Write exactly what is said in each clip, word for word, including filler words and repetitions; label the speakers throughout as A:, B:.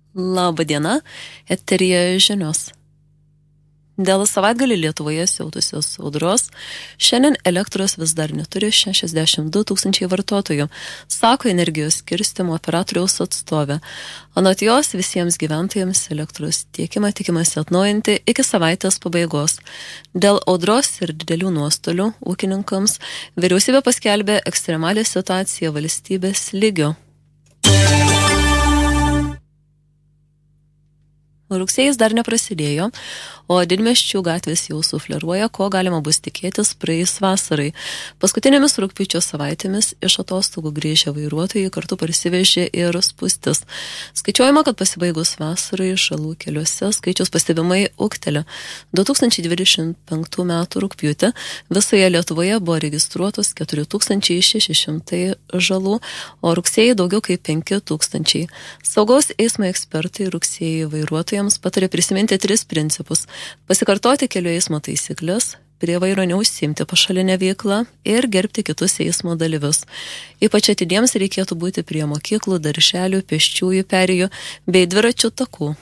A: Labą dieną, eteryje žinios. Dėl savaitgalį Lietuvoje siautusios audros, šiandien elektros vis dar neturi šešiasdešimt du tūkstančiai vartotojų, sako energijos skirstymo operatoriaus atstovė. Anot jos visiems gyventojams elektros tiekimą tikimasi atnaujinti iki savaitės pabaigos. Dėl audros ir didelių nuostolių ūkininkams vyriausybė paskelbė ekstremalią situaciją valstybės lygiu. Rugsėjis dar neprasidėjo, o didmiesčių gatvės jau sufleruoja, ko galima bus tikėtis praėjus vasarai. Paskutinėmis rugpjūčio savaitėmis iš atostogų grįžę vairuotojai kartu parsivežė ir spūstis. Skaičiuojama, kad pasibaigus vasarai šalų keliuose skaičius pastebimai ūgtelė. du tūkstančiai dvidešimt penktų metų rugpjūtį visoje Lietuvoje buvo registruotos keturi tūkstančiai šeši šimtai žalų, o rugsėjai daugiau kaip penki tūkstančiai. Saugaus eismo ekspertai rugsėjai vairuotojams patarė prisiminti tris principus: pasikartoti kelių eismo taisyklės, prie vairo neužsiimti pašalinę veiklą ir gerbti kitus eismo dalyvius. Ypač atidiems reikėtų būti prie mokyklų, darželių, pėsčiųjų perėjų bei dviračių takų.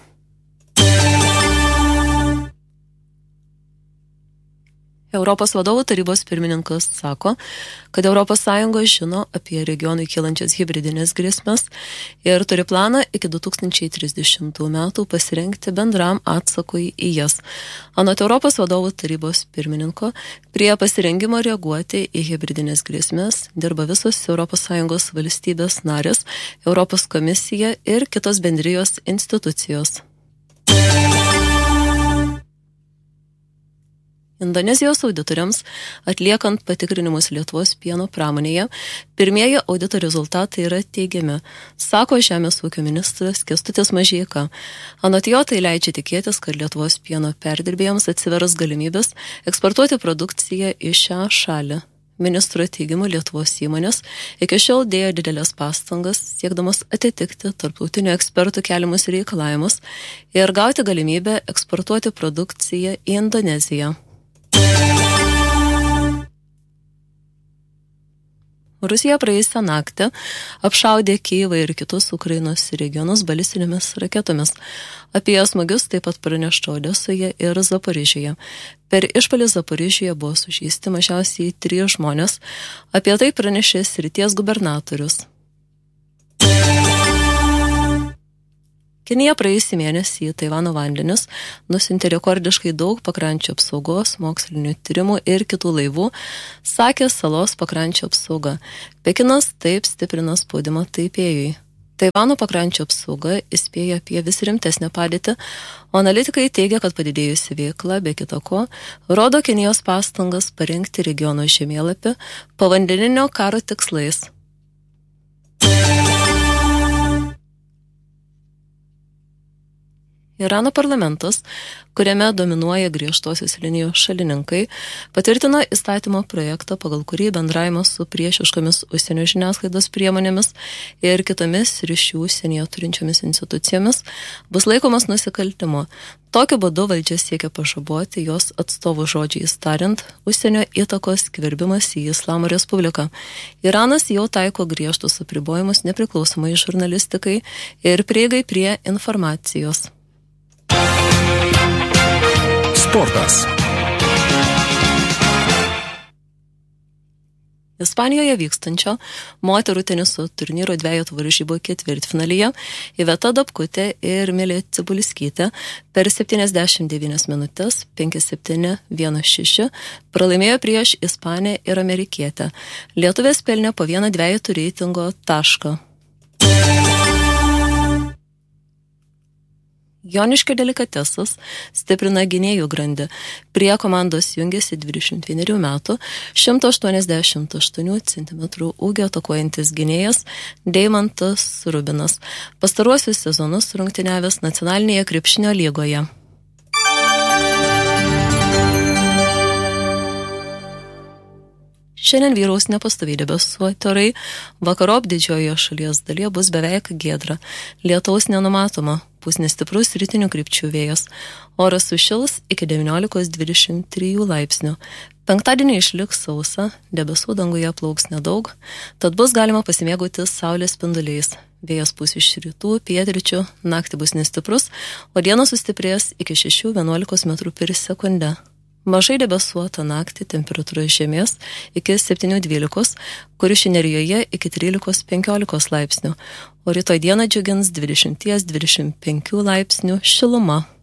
A: Europos vadovų tarybos pirmininkas sako, kad Europos Sąjunga žino apie regionui kylančias hibridinės grėsmes ir turi planą iki du tūkstančiai trisdešimtų metų pasirengti bendram atsakui į jas. Anot Europos vadovų tarybos pirmininko, prie pasirengimo reaguoti į hibridinės grėsmes dirba visos Europos Sąjungos valstybės narės, Europos komisija ir kitos bendrijos institucijos. Indonezijos auditoriams, atliekant patikrinimus Lietuvos pieno pramonėje, pirmieji audito rezultatai yra teigiami, sako Žemės ūkio ministras Kęstutis Mažeika. Anot jo tai leidžia tikėtis, kad Lietuvos pieno perdirbėjams atsiveras galimybės eksportuoti produkciją į šią šalį. Ministro teigimu Lietuvos įmonės iki šiol dėjo didelės pastangas, siekdamas atitikti tarptautinių ekspertų keliamus reikalavimus ir gauti galimybę eksportuoti produkciją į Indoneziją. Rusija praėjusią naktį apšaudė Kijevą ir kitus Ukrainos regionus balistinėmis raketomis. Apie smūgius taip pat pranešta Odesoje ir Zaporižėje. Per išpuolį Zaporižėje buvo sužeisti mažiausiai trys žmonės. Apie tai pranešė srities gubernatorius. Kinija praėjusį mėnesį į Taivano vandenis nusiuntė rekordiškai daug pakrančių apsaugos, mokslinių tyrimų ir kitų laivų, sakė salos pakrančių apsauga. Pekinas taip stiprina spaudimą Taipėjui. Taivano pakrančių apsauga įspėja apie vis rimtesnę padėtį, o analitikai teigia, kad padidėjusi veikla, be kita ko, rodo Kinijos pastangas parengti regiono žemėlapį povandeninio karo tikslais. Irano parlamentas, kuriame dominuoja griežtosios linijos šalininkai, patvirtino įstatymo projektą, pagal kurį bendravimas su priešiškomis užsienio žiniasklaidos priemonėmis ir kitomis ryšių užsienyje turinčiomis institucijomis bus laikomas nusikaltimu. Tokiu būdu valdžia siekia pažaboti jos atstovų žodžiais tariant užsienio įtakos skverbimas į Islamo Respubliką. Iranas jau taiko griežtus apribojimus nepriklausomai žurnalistikai ir prieigai prie informacijos.
B: Sportas.
A: Ispanijoje vykstančio moterų teniso turnyro dvejetų varžybų ketvirtfinalyje Iveta Dabkutė ir Milė Cibulskytė per septyniasdešimt devynias minutės penki septyni vienas šeši pralaimėjo prieš Ispanę ir Amerikietę. Lietuvės pelnė po vieną dvejetų reitingo tašką. Joniškio delikatesas stiprina gynėjų grandį. Prie komandos jungiasi dvidešimt vienerių metų, šimtas aštuoniasdešimt aštuonių centimetrų ūgio atakuojantis gynėjas Deimantas Rubinas. Pastaruosius sezonus rungtyniavęs nacionalinėje krepšinio lygoje. Šiandien vyraus nepastoviai debesuoti orai, vakarop didžiojoje šalies dalyje bus beveik giedra. Lietaus nenumatoma, pūs nestiprus rytinių krypčių vėjas. Oras sušils iki devyniolikos dvidešimt trijų laipsnių. Penktadienį išliks sausa, debesų danguje plauks nedaug, tad bus galima pasimėgauti saulės spinduliais. vėjas pūs iš rytų, pietryčių, naktį bus nestiprus, o dieną sustiprės iki šešių vienuolikos metrų per sekundę. Mažai debesuota naktį, temperatūra žemės iki septynių dvylikos, Kuršių Nerijoje iki trylikos penkiolikos laipsnių, o rytoj dieną džiugins dvidešimt dvidešimt penkių laipsnių šiluma.